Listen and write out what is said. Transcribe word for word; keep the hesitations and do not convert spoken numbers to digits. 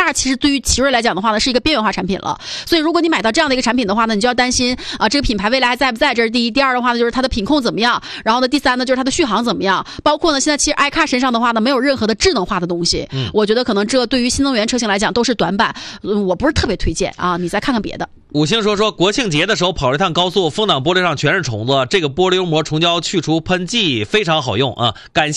iCar 其实对于奇瑞来讲的话呢，是一个边缘化产品了。所以如果你买到这样的一个产品的话呢，你就要担心啊，这个品牌未来还在不在？这是第一。第二的话呢，就是它的品控怎么样？然后呢，第三呢，就是它的续航怎么样？包括呢，现在其实 iCar 身上的话呢，没有任何的智能化的东西。嗯，我觉得可能这对于新能源车型来讲都是短板，嗯，我不是特别推荐啊。你再看看别的。 五星说说国庆节的时候跑了一趟高速，风挡玻璃上全是虫子，这个玻璃膜虫胶去除喷剂非常好用啊，感谢。